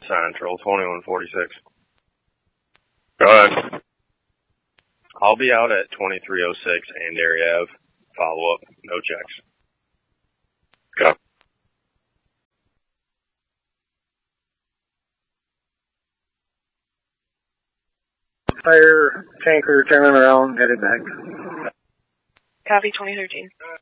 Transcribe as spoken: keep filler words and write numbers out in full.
Central, twenty-one forty-six. Go ahead. I'll be out at twenty-three oh six and Area Ave. Follow up, no checks. Go. Fire tanker turning around, headed back. Copy twenty thirteen.